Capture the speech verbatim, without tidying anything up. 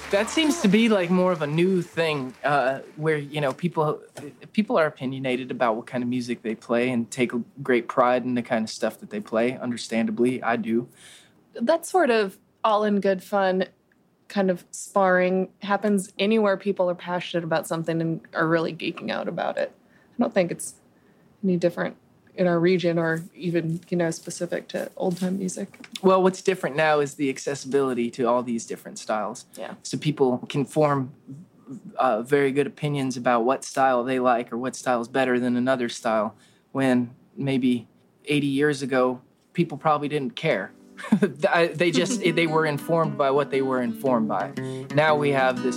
That seems to be like more of a new thing, uh, where, you know, people people are opinionated about what kind of music they play and take great pride in the kind of stuff that they play. Understandably, I do. That sort of all in good fun kind of sparring happens anywhere people are passionate about something and are really geeking out about it. I don't think it's any different in our region or even, you know, specific to old-time music. Well, what's different now is the accessibility to all these different styles. Yeah. So people can form uh, very good opinions about what style they like or what style is better than another style, when maybe eighty years ago, people probably didn't care. They just, they were informed by what they were informed by. Now we have this